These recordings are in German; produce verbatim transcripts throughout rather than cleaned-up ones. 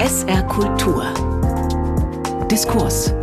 S R Kultur. Diskurs.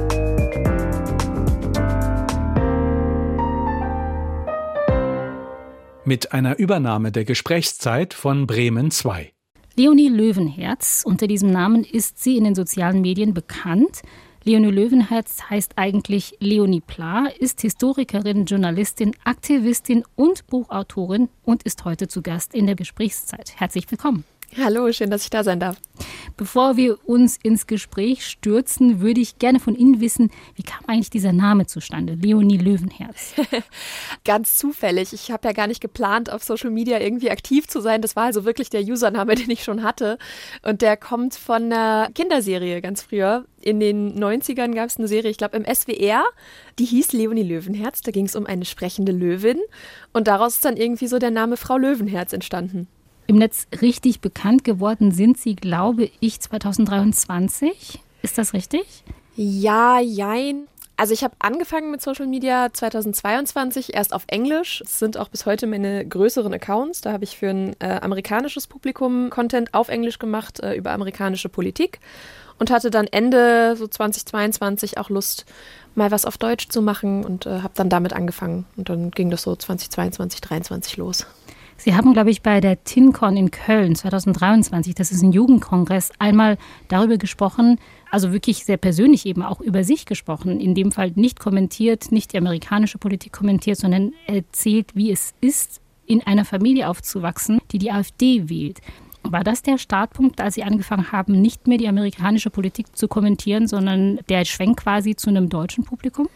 Mit einer Übernahme der Gesprächszeit von Bremen zwei. Leonie Löwenherz, unter diesem Namen ist sie in den sozialen Medien bekannt. Leonie Löwenherz heißt eigentlich Leonie Pla, ist Historikerin, Journalistin, Aktivistin und Buchautorin und ist heute zu Gast in der Gesprächszeit. Herzlich willkommen. Hallo, schön, dass ich da sein darf. Bevor wir uns ins Gespräch stürzen, würde ich gerne von Ihnen wissen, wie kam eigentlich dieser Name zustande, Leonie Löwenherz? Ganz zufällig. Ich habe ja gar nicht geplant, auf Social Media irgendwie aktiv zu sein. Das war also wirklich der Username, den ich schon hatte. Und der kommt von einer Kinderserie ganz früher. In den neunzigern gab es eine Serie, ich glaube im S W R, die hieß Leonie Löwenherz. Da ging es um eine sprechende Löwin. Und daraus ist dann irgendwie so der Name Frau Löwenherz entstanden. Im Netz richtig bekannt geworden sind Sie, glaube ich, zwanzig dreiundzwanzig. Ist das richtig? Ja, jein. Also ich habe angefangen mit Social Media zweitausendzweiundzwanzig, erst auf Englisch. Es sind auch bis heute meine größeren Accounts. Da habe ich für ein äh, amerikanisches Publikum Content auf Englisch gemacht äh, über amerikanische Politik und hatte dann Ende so zweitausendzweiundzwanzig auch Lust, mal was auf Deutsch zu machen und äh, habe dann damit angefangen. Und dann ging das so zweitausendzweiundzwanzig, zweitausenddreiundzwanzig los. Sie haben, glaube ich, bei der TinCon in Köln zweitausenddreiundzwanzig, das ist ein Jugendkongress, einmal darüber gesprochen, also wirklich sehr persönlich eben auch über sich gesprochen. In dem Fall nicht kommentiert, nicht die amerikanische Politik kommentiert, sondern erzählt, wie es ist, in einer Familie aufzuwachsen, die die AfD wählt. War das der Startpunkt, als Sie angefangen haben, nicht mehr die amerikanische Politik zu kommentieren, sondern der Schwenk quasi zu einem deutschen Publikum?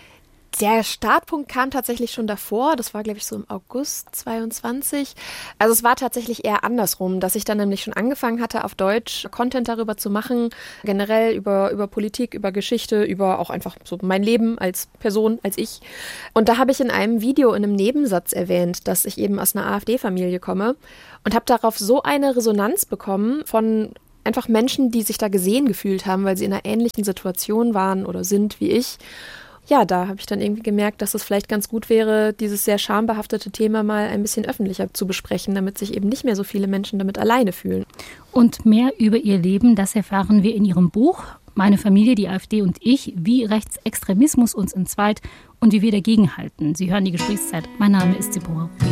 Der Startpunkt kam tatsächlich schon davor, das war, glaube ich, so im August zweiundzwanzig. Also es war tatsächlich eher andersrum, dass ich dann nämlich schon angefangen hatte, auf Deutsch Content darüber zu machen, generell über, über Politik, über Geschichte, über auch einfach so mein Leben als Person, als ich. Und da habe ich in einem Video in einem Nebensatz erwähnt, dass ich eben aus einer AfD-Familie komme und habe darauf so eine Resonanz bekommen von einfach Menschen, die sich da gesehen gefühlt haben, weil sie in einer ähnlichen Situation waren oder sind wie ich. Ja, da habe ich dann irgendwie gemerkt, dass es vielleicht ganz gut wäre, dieses sehr schambehaftete Thema mal ein bisschen öffentlicher zu besprechen, damit sich eben nicht mehr so viele Menschen damit alleine fühlen. Und mehr über ihr Leben, das erfahren wir in ihrem Buch Meine Familie, die AfD und ich, wie Rechtsextremismus uns entzweit und wie wir dagegenhalten. Sie hören die Gesprächszeit. Mein Name ist Deborah.